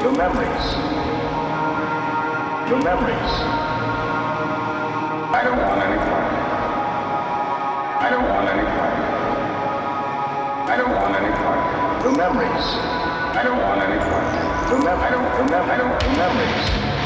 Your memories. Your memories. I don't want any part. I don't want any part. I don't want any part. Your memories. I don't want any part. I don't. Your memories.